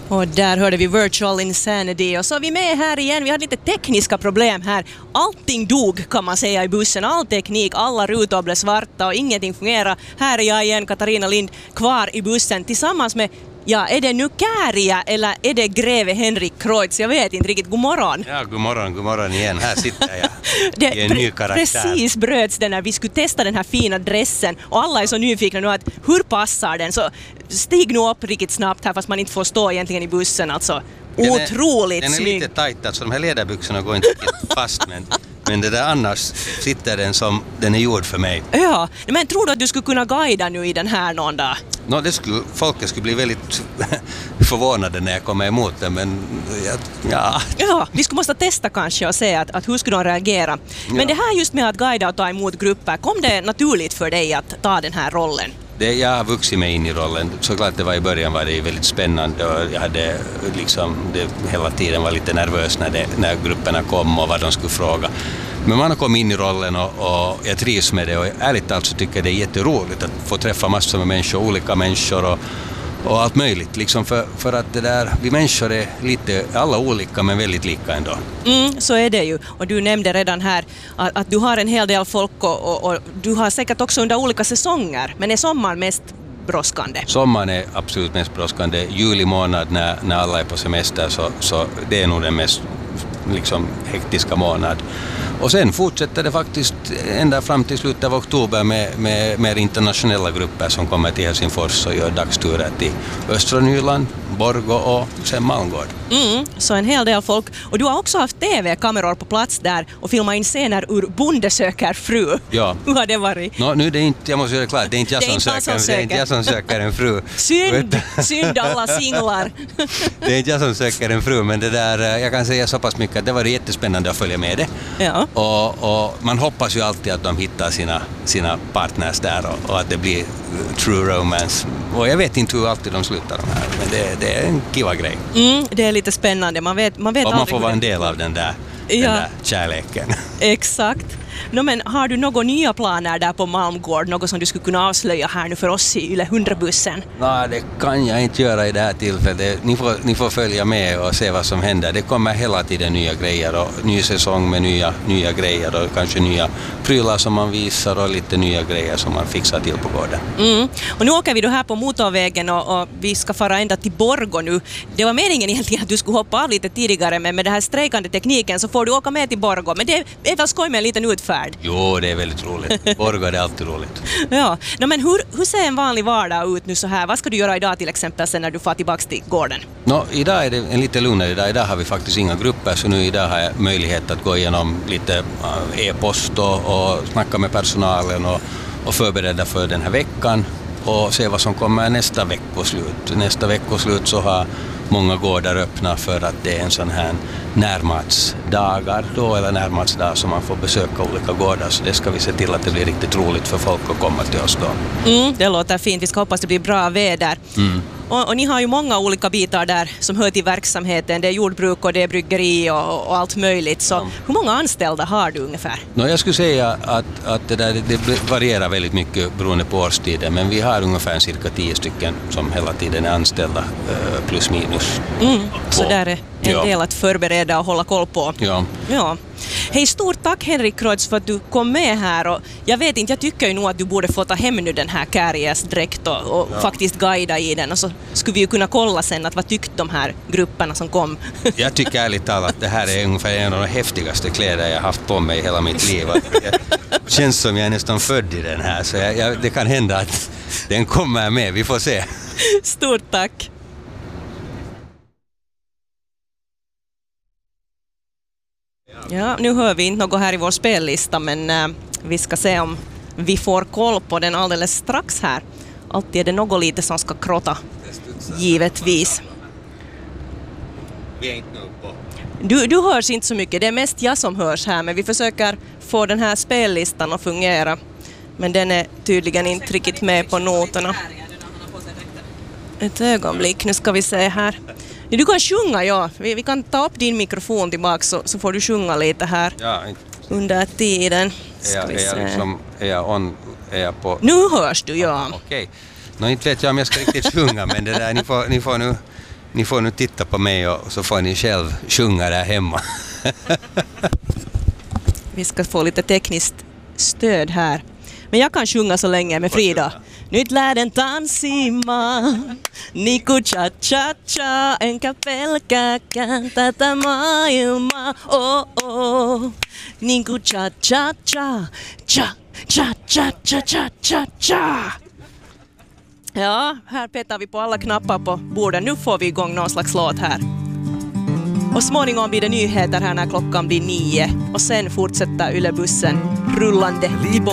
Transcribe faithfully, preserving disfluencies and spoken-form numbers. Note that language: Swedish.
Och där hörde vi Virtual Insanity och så är vi med här igen. Vi hade lite tekniska problem här. Allting dog kan man säga i bussen. All teknik, alla rutor blev svarta och ingenting fungerar. Här är jag igen, Katarina Lind, kvar i bussen tillsammans med, ja, är det nu Kääriä eller är det greve Henrik Kreutz? Jag vet inte riktigt. God morgon. Ja, god morgon, god morgon igen. Här sitter jag det i en ny karaktär. Precis bröts det när vi skulle testa den här fina dressen och alla är så nyfikna nu att hur passar den? Så stig nu upp riktigt snabbt här fast man inte får stå egentligen i bussen. Alltså, den är, otroligt Den är snygg. lite tajt, alltså de här ledarbyxorna går inte riktigt fast men, men det där annars sitter den som den är gjord för mig. Ja, men tror du att du skulle kunna guida nu i den här någon dag? No, det skulle, folket skulle bli väldigt förvånade när jag kommer emot det, men ja. Ja, vi skulle måste testa kanske och se att, att hur skulle de reagera. Men Ja. det här just med att guida och ta emot grupper, kom det naturligt för dig att ta den här rollen? Det, jag har vuxit mig in i rollen. Såklart det var i början var det väldigt spännande och jag hade liksom, det hela tiden var lite nervös när, det, när grupperna kom och vad de skulle fråga. Men man har kommit in i rollen och, och jag trivs med det och ärligt talat så tycker jag det är jätteroligt att få träffa massor med människor, olika människor och, och allt möjligt. Liksom för, för att det där, vi människor är lite, alla olika men väldigt lika ändå. Mm, så är det ju. Och du nämnde redan här att, att du har en hel del folk och, och, och du har säkert också under olika säsonger. Men är sommaren mest brådskande? Sommaren är absolut mest brådskande. Juli månad när, när alla är på semester så, så det är nog den mest liksom, hektiska månad. Och sen fortsätter det faktiskt ända fram till slutet av oktober med, med, med internationella grupper som kommer till Helsingfors och gör dagsturer till Östra Nyland, Borgå och sen Malmgård. Mm, så en hel del folk. Och du har också haft tv-kameror på plats där och filmat in scener ur Bonde söker fru. Ja. Hur har det varit? No, nu är det inte, jag måste göra det klart, det är inte jag, Det är som, inte han söker, som det är inte jag som söker en fru. Synd, synd alla singlar. Det är inte jag som söker en fru, men det där, jag kan säga så pass mycket att det var jättespännande att följa med det. Ja. Och, och man hoppas ju alltid att de hittar sina, sina partners där och, och att det blir true romance. Och jag vet inte hur alltid de slutar de här, men det, det är en kiva grej. Mm, det är lite spännande. Man vet, man vet Och man aldrig får hur vara en det- del av den där, Ja. den där kärleken. Exakt. No, men har du några nya planer där på Malmgård? Något som du skulle kunna avslöja här nu för oss i Yle hundra-bussen? Nej, det kan jag inte göra i det här tillfället. Ni får, ni får följa med och se vad som händer. Det kommer hela tiden nya grejer och ny säsong med nya, nya grejer och kanske nya prylar som man visar och lite nya grejer som man fixar till på gården. Mm. Och nu åker vi då här på motorvägen och, och vi ska fara ända till Borgå nu. Det var meningen egentligen att du skulle hoppa av lite tidigare, men med den här strejkande tekniken så får du åka med till Borgå. Men det är väl skoj med en liten utfärd? Jo, det är väldigt roligt. Borgå är alltid roligt. Ja, no, men hur, hur ser en vanlig vardag ut nu så här? Vad ska du göra idag till exempel sen när du får tillbaka till gården? No, idag är det en lite lugnare dag. Idag har vi faktiskt inga grupper så nu idag har jag möjlighet att gå igenom lite äh, e-post och, och snacka med personalen och, och förbereda för den här veckan och se vad som kommer nästa veckoslut. Nästa veckoslut så har många gårdar öppna för att det är en sån här närmatsdagar då eller närmatsdag som man får besöka olika gårdar, så det ska vi se till att det blir riktigt roligt för folk att komma till oss då. Mm, det låter fint. Vi ska hoppas det blir bra väder. Mm. Och, och ni har ju många olika bitar där som hör till verksamheten. Det är jordbruk och det är bryggeri och, och allt möjligt. Så Ja. hur många anställda har du ungefär? No, jag skulle säga att, att det, där, det varierar väldigt mycket beroende på årstiden, men vi har ungefär cirka tio stycken som hela tiden är anställda plus minus. Mm, så Två. där är en Ja. del att förbereda och hålla koll på. Ja. Ja. Hej, stort tack Henrik Kreutz för att du kom med här. Och jag vet inte, jag tycker ju nog att du borde få ta hem nu den här Kääriäs dräkt och, och Ja. faktiskt guida i den. Och så skulle vi ju kunna kolla sen att vad tyckte de här grupperna som kom. Jag tycker ärligt talat att det här är ungefär en av de häftigaste kläder jag haft på mig hela mitt liv. Det känns som jag är nästan född i den här, så jag, jag, det kan hända att den kommer med. Vi får se. Stort tack! Ja, nu hör vi inte något här i vår spellista, men äh, vi ska se om vi får koll på den alldeles strax här. Alltid är det något lite som ska krotta, givetvis. Vi är inte nu på. Du, du hörs inte så mycket, det är mest jag som hörs här, men vi försöker få den här spellistan att fungera. Men den är tydligen inte riktigt med på noterna. Ett ögonblick, nu ska vi se här. Du kan sjunga, ja. Vi, vi kan ta upp din mikrofon tillbaka så, så får du sjunga lite här Ja, under tiden. är Ska jag, vi är jag, se. liksom, är jag, on, är jag på... Nu hörs du, ja. Okej. Nå, inte vet jag om jag ska riktigt sjunga, men det där, ni, får, ni får nu Ni får nu titta på mig och så får ni själv sjunga där hemma. Vi ska få lite tekniskt stöd här. Men jag kan sjunga så länge med Frida. Nyt lähden tanssimaan, niku cha cha cha, enkä pelkääkään tätä maailmaa, oh oh. Niku cha cha cha, cha cha cha cha cha cha cha. Ja, här petar vi på alla knappar på borden. Nu får vi igång någon slags låt här. Och småningom blir det nyheter här när klockan blir nio. Och sen fortsätter Yle-bussen rullande tillbaka.